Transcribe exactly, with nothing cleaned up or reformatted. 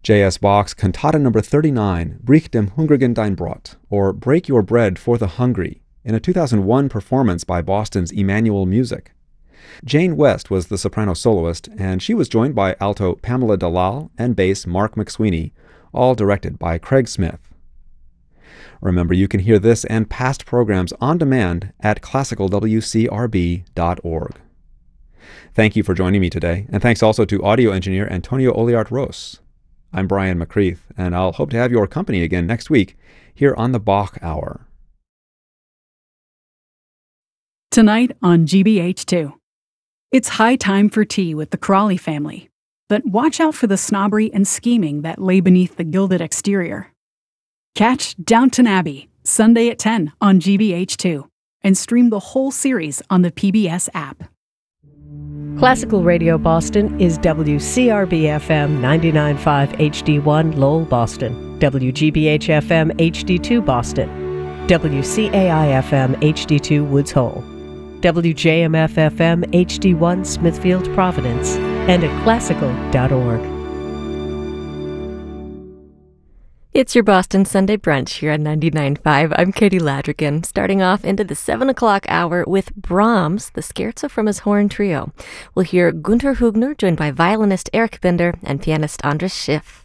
J S Bach's Cantata number thirty-nine, Brich dem Hungrigen dein Brot, or Break Your Bread for the Hungry, in a two thousand one performance by Boston's Emmanuel Music. Jane West was the soprano soloist, and she was joined by alto Pamela Dalal and bass Mark McSweeney, all directed by Craig Smith. Remember, you can hear this and past programs on demand at classical w c r b dot org. Thank you for joining me today, and thanks also to audio engineer Antonio Oliart-Ros. I'm Brian McCreath, and I'll hope to have your company again next week here on the Bach Hour. Tonight on G B H two. It's high time for tea with the Crawley family, but watch out for the snobbery and scheming that lay beneath the gilded exterior. Catch Downton Abbey, Sunday at ten on G B H two, and stream the whole series on the P B S app. Classical Radio Boston is W C R B F M ninety-nine point five H D one Lowell, Boston, W G B H F M H D two Boston, W C A I F M H D two Woods Hole, W J M F F M H D one Smithfield, Providence, and at classical dot org. It's your Boston Sunday Brunch here on ninety-nine point five. I'm Katie Ladrigan, starting off into the seven o'clock hour with Brahms, the scherzo from his horn trio. We'll hear Gunther Hübner, joined by violinist Eric Binder and pianist Andras Schiff.